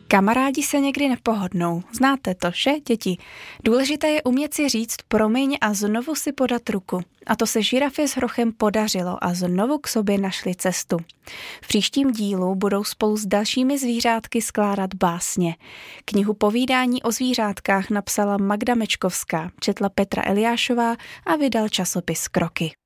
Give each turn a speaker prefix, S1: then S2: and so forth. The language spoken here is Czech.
S1: Kamarádi se někdy nepohodnou. Znáte to, že, děti? Důležité je umět si říct promiň a znovu si podat ruku. A to se žirafě s hrochem podařilo a znovu k sobě našli cestu. V příštím dílu budou spolu s dalšími zvířátky skládat básně. Knihu povídání o zvířátkách napsala Magda Mečkovská, četla Petra Eliášová a vydal časopis Kroky.